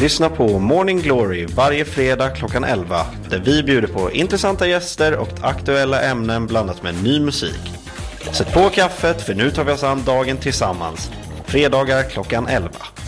Lyssna på Morning Glory varje fredag klockan 11, där vi bjuder på intressanta gäster och aktuella ämnen blandat med ny musik. Sätt på kaffet, för nu tar vi oss an dagen tillsammans. Fredagar klockan 11.